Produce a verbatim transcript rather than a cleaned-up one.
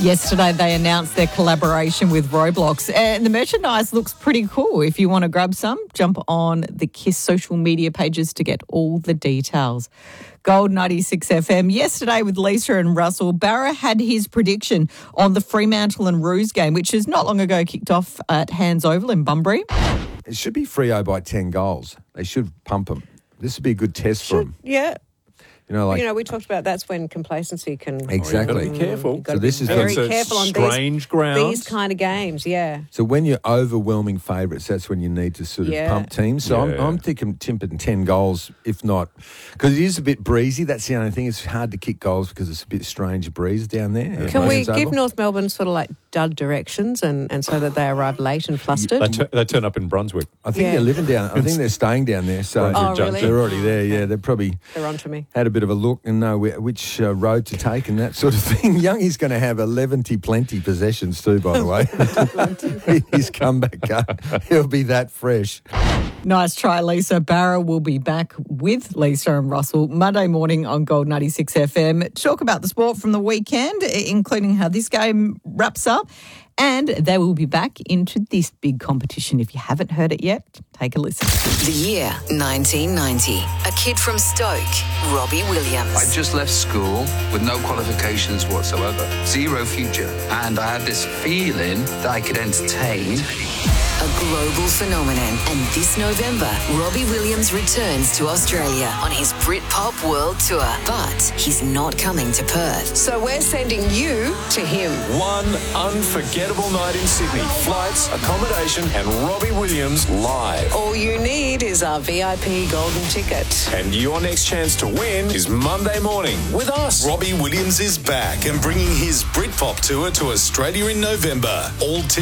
Yesterday, they announced their collaboration with Roblox, and the merchandise looks pretty cool. If you want to grab some, jump on the KISS social media pages to get all the details. Gold ninety-six F M. Yesterday with Lisa and Russell, Barra had his prediction on the Fremantle and Roos game, which is not long ago kicked off at Hands Oval in Bunbury. It should be Freo by ten goals. They should pump them. This would be a good test for them. Yeah. You know, like you know, we talked about that's when complacency can... Exactly. You've got to be careful. You've got So to this be is very the- careful on strange these, grounds. these kind of games, yeah. So when you're overwhelming favourites, that's when you need to sort of Yeah. pump teams. So Yeah. I'm, I'm thinking tipping ten goals, if not, because it is a bit breezy. That's the only thing. It's hard to kick goals because it's a bit strange breeze down there. Can we Hands give Oval. North Melbourne sort of like dud directions and, and so that they arrive late and flustered? They, tu- they turn up in Brunswick. I think Yeah. they're living down. I think they're staying down there. So Brunswick Oh, really? they're already there. Yeah, they're probably They're on to me. had a bit of a look and know where, which uh, road to take and that sort of thing. Youngie's going to have eleven plenty possessions too, by the way. His comeback card. He'll be that fresh. Nice try, Lisa. Barra will be back with Lisa and Russell Monday morning on Gold ninety-six F M. Talk about the sport from the weekend, including how this game wraps up. And they will be back into this big competition. If you haven't heard it yet, take a listen. The year nineteen ninety. A kid from Stoke, Robbie Williams. I just left school with no qualifications whatsoever, zero future, and I had this feeling that I could entertain. A global phenomenon. And this November, Robbie Williams returns to Australia on his Britpop World Tour. But he's not coming to Perth. So we're sending you to him. One unforgettable night in Sydney. Flights, accommodation, and Robbie Williams live. All you need is our V I P golden ticket. And your next chance to win is Monday morning with us. Robbie Williams is back and bringing his Britpop tour to Australia in November. All